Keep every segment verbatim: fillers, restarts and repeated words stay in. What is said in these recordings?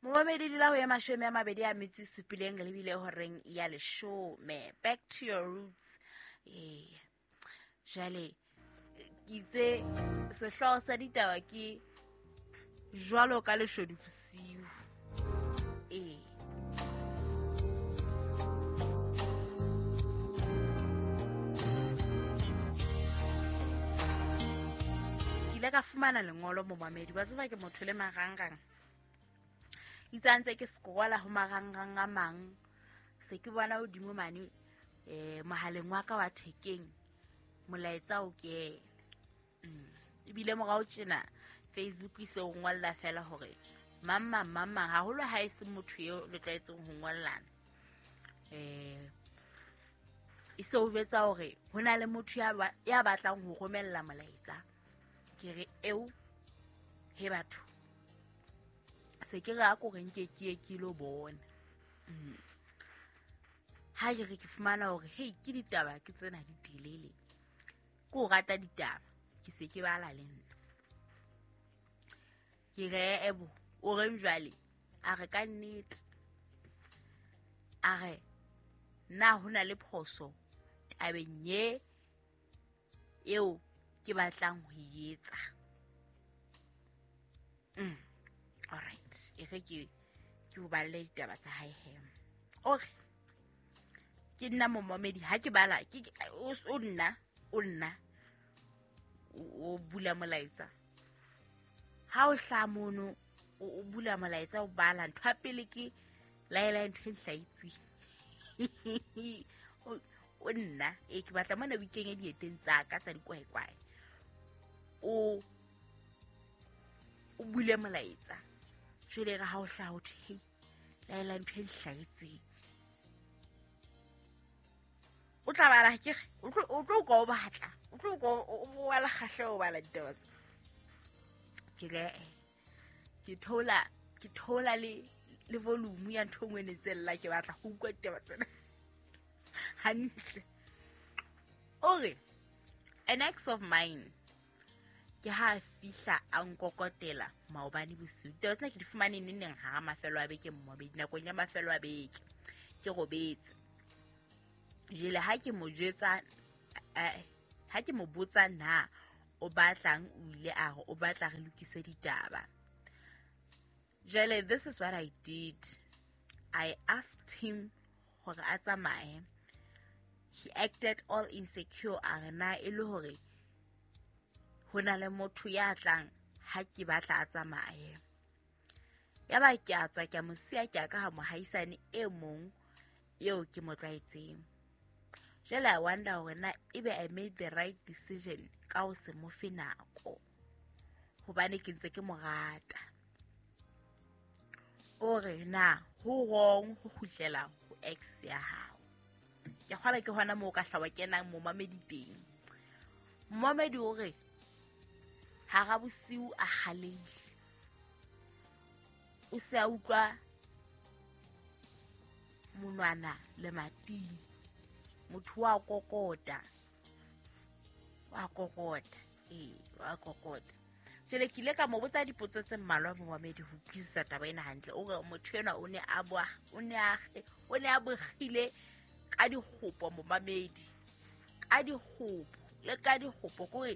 Momamedi di la ho ya mashome a mabedi a metsi supileng le bile horeng ya leshome. Back to your roots. Eh. Jale ke itse sehloho sa ditaba ke jwalo ka leshodu bosiu. Eh. Ke ile ka fumana lengolo momamedi ba tseba ke motho le marangrang. Itsantse ke scrolla ho marangrang a mang se ke bona hodimo mane eh mohaleng wa ka wa thekeng molaetsa o ke ebile morao tjena Facebook e se o ngolla fela hore mamma mamma ha holo ha e se motho eo le tlaetseng ho ngollana eh e se o betsa hore hona le motho ya ya batlang ho romella molaetsa ke re eo he batho se ke ga go re nke ke ke lo bona ha ke re ke fumana hore hey ke ditaba ke tsena di dilele ko rata ditaba ke se ke bala le nna ke re ebo o re njwale a re ka nnete a re na hona le phoso tabeng ye eo ke batlang ho etsa mm alright e re ke ke o balle ditaba tsa hae he okay ke nna momamedi ha ke bala ke o nna o nna o bula molaetsa ha o hla mono o bula molaetsa o bala ntho ya pele ke laela ntho e hlaitsi o nna e ke batla mona weekend dieteng tsa ka tsa dikwaekwae o o bule molaetsa jwale ga ha o hla o the laela ntho e hlaitsi o tla bala ke o tlo go batla o tlo go o wala khahle o bala ditaba ke re ke thola ke thola le le volume ya ntho ngwe ne tsella ke batla go utlwa ditaba tsena hantle okay an ex of mine ke ha fihla a nkokotela maobane bosiu ditaba tsena ke di fumane neng ha mafelo a beke mmobedi nakong ya mafelo a beke ke robetse jele ha ke mo jetsa eh ha ke mo botsa na o batlang o ile a re o batla re lokise ditaba jele this is what I did. I asked him hore a tsamaye. He acted all insecure a re na e le hore hona le motho ya tlang ha ke batla a tsamaye ya ba ke a tswa ke mo sia ke ka ha mohaisane e mong eo ke mo tlaetseng. Jele I wonder hore na ebe I made the right decision ka o se mo fenako hobane ke ntse ke mo rata ore na ho wrong ho khutlela ho ex ya hao ke kgola ke hona mo ka hlawa kenang mo mamedi teng momamedi ore ha ga bosiu a khalele o se a utlwa monwana le matini motho wa kokota wa kokota eh wa kokota jele ke ile ka mo botsa dipotso tse mmalwa momamedi ho pisa taba ena hantle o re motho ena o ne a bua o ne a o ne a bogile ka dikgopo momamedi ka dikgopo le ka dikgopo gore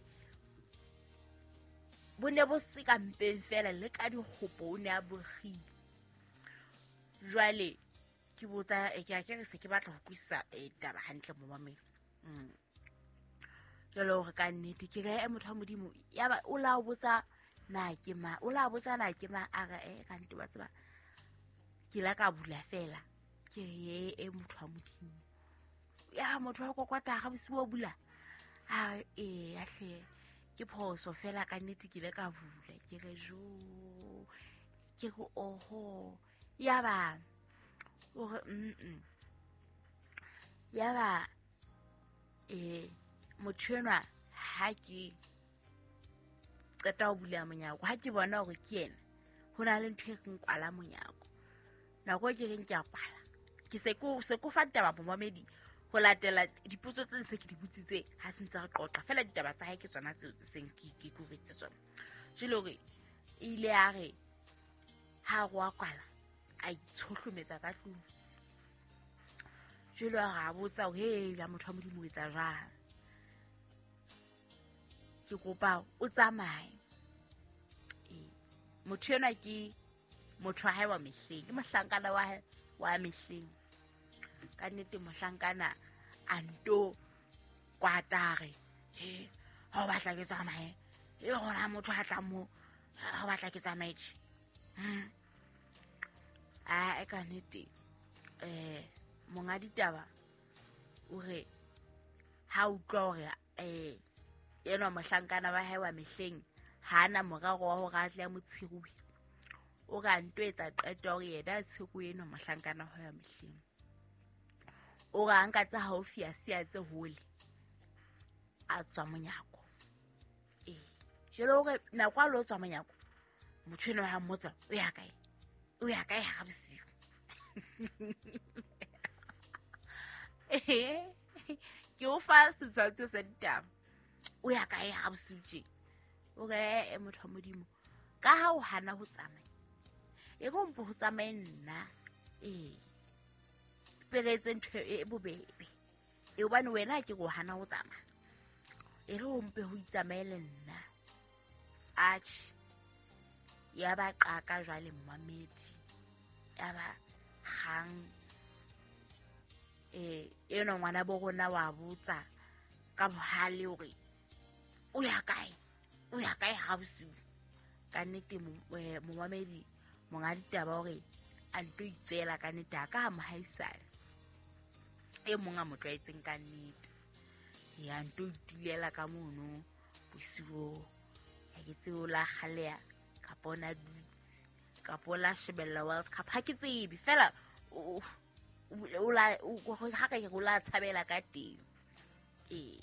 bone bo se ka mpeng fela le ka dikgopo o ne a bogile jwale ke botsa e ke a ke se ke batla ho kwisa taba hantle momamedi mm jalo re ka nnete ke ga e motho a modimo ya ba o la o botsa na ke ma o la botsa na ke ma a ga e ka nte ba tseba ke la ka bula fela ke ye e motho a modimo ya motho wa kokota ga bosiwa bula a e ya hle ke phoso fela ka nnete ke le ka bula ke re jo ke go oho ya ba o re mm ya ba eh motshwenwa ha ke qeta o bula monyako ha ke bona hore ke yena hona le ntwe ke nkwala monyako nako ke reng ke a kwala ke se ko se ko fataba bomamedi ho latela dipotso tse se ke di butsitse ha sentse re qoqa fela ditaba tsa hae ke tsona tseo tse seng ke ke tloretse tsona jelo re ile a re ha go a kwala a itshohlometsa ka tlung. Jwale ga botsa he ya motho wa Modimo etsa jwang. Ke kopa o tsamaye. Eh motho yena ke motho wa hae wa mehleng, ke mohlankana wa hae wa mehleng. Ka nnete mohlankana a nto kwatare he ha batla ke tsamaye e gona motho a tla mo ha batla ke tsamaye. hm a ka nnete eh monga ditaba o re ha o tlo re eh yena mohlankana wa hae wa mehleng hana moraro wa ho ratla mo tshiruwe o ga nto etsa qeto hore yena tshiruwe yena mohlankana ho ya mehleng o ga nka tsa haufi a sia tse hole a tswa monyako. Eh jelo hore na kwa lo tswa monyako motho eno ha mmotsa o ya kae o ya kae ha bosiu. Eh ke o fa setshwantsho sa ditaba o ya kae ha bosiu tje o re e motho wa Modimo ka ha o hana ho tsamaya e go mpo ho tsamaya nna eh peletse ntho e bobebe e bana wena ke go hana ho tsamaya e re o mpe ho itsamaele nna ach ya ba qaka jwale mmamedi ya ba gang eh eno ngwana bo rona wa botsa ka bohale hore o ya kae o ya kae ha bosiu. Ka nnete momamedi monga ditaba hore a nto itsela ka nnete a ka mohaisane e monga motho a itseng ka nnete ya nto itulela ka mono bosiu ya ke tseo la khalea ka bona dutse ka pola shebella World Cup ha ke tsebe fela o o la o ha ka ke go la tshabela ka teng. Eh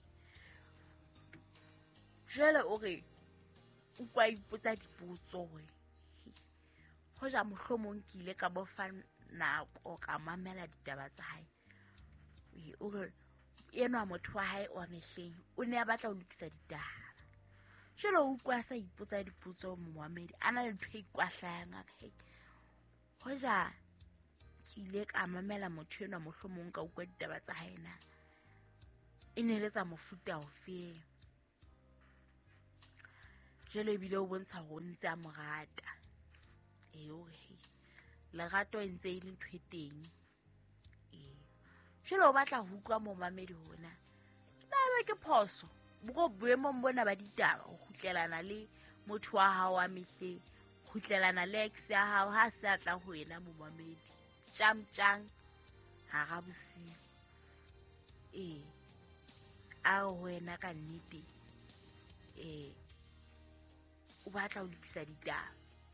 jele o re o kwa ipotsa dipotso hore ho ja mohlomong ke ile ka bofa nako ka mamela ditaba tsa hae. O re yena motho wa hae wa mehleng o ne a batla ho lokisa ditaba. Jele o kwa sa ipotsa dipotso Mohammed ana le ntho e kwahlang a ke ho ja ke ile ka mamela motho yena mohlomong ka ukwa ditaba tsa hae na e ne le tsa mofuta ofe. Jele bile o bontsha ho ntse a morata e o he lerato e ntse ile ntho e teng. Eh jele o batla ho utlwa momamedi hona na ke phoso bo boemong bona ba ditaba o khutlelana le motho wa hao wa mehle khutlelana le ex ya hao ha se atla ho yena momamedi jam jam ha ga bosiu. Eh a wena ka nnete eh o batla ho lokisa ditaba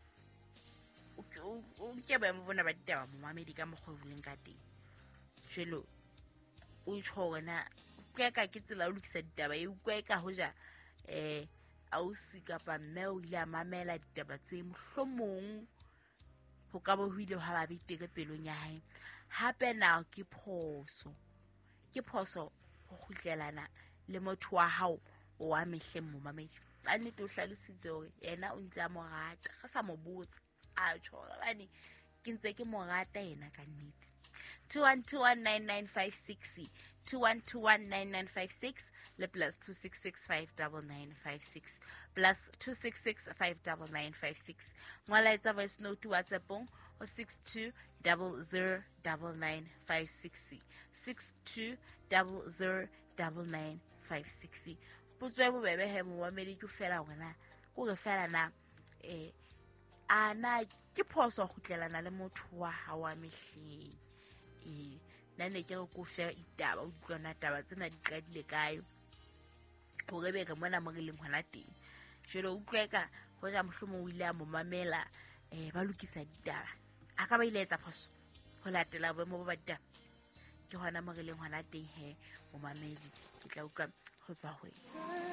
o ke ba mo bona ba ditaba momamedi ka mokgwebuleng ka teng. Jelo o tshwana ka ka ke tsela o lokisa ditaba e ukwa ka hoja eh ausi kapa mme o ile a mamela ditaba tse mohlomong ho ka bo huile ha ba biteke pelong ya hae hape na ke phoso ke phoso ho khutlelana le motho wa hao wa mehleng momamedi. A nnete o hlalositse hore yena o ntse a morata ga sa mo botsa a tshora bane ke ntse ke morata yena ka nnete. two one two one nine nine five six two one two one nine nine five six le plus two six six five nine nine five six plus two six six five nine nine five six. Ngwala etsa voice note WhatsAppong o six two zero zero nine nine five six six two zero zero nine nine five six. Potso bo bebe he mo wa medi ke fela wena go re fela na eh ana ke phoso go tlelana le motho wa ha wa mehleng. Eh nane ke go fe itaba o tlona taba tsena di qadile kae go re be ka mona mo re leng hona teng. Jelo o tleka go ja mohlomo o ile a mo mamela eh ba lokisa ditaba a ka ba ile etsa phoso go latela bo mo ba ditaba ke hona mo re leng hona teng he mo mamedi ke tla utlwa go tswa ho